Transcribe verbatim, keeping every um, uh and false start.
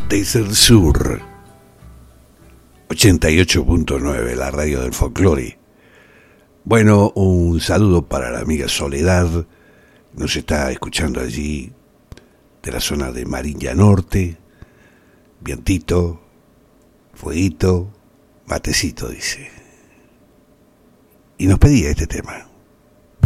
Desde el sur, ochenta y ocho punto nueve, la radio del folclore. Bueno, un saludo para la amiga Soledad, nos está escuchando allí de la zona de Mariña Norte. Vientito, fueguito, matecito, dice. Y nos pedía este tema.